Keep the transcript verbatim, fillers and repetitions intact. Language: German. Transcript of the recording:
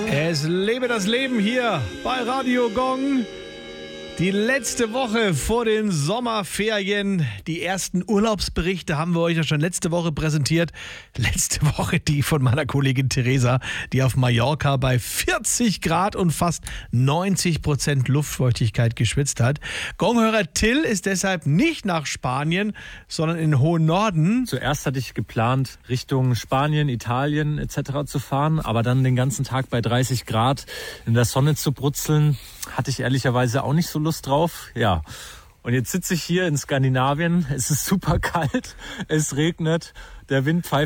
Es lebe das Leben hier bei Radio Gong. Die letzte Woche vor den Sommerferien. Die ersten Urlaubsberichte haben wir euch ja schon letzte Woche präsentiert. Letzte Woche die von meiner Kollegin Theresa, die auf Mallorca bei vierzig Grad und fast neunzig Prozent Luftfeuchtigkeit geschwitzt hat. Gonghörer Till ist deshalb nicht nach Spanien, sondern in den hohen Norden. Zuerst hatte ich geplant, Richtung Spanien, Italien et cetera zu fahren, aber dann den ganzen Tag bei dreißig Grad in der Sonne zu brutzeln, hatte ich ehrlicherweise auch nicht so Lust drauf. Ja, und jetzt sitze ich hier in Skandinavien. Es ist super kalt, es regnet, der Wind pfeift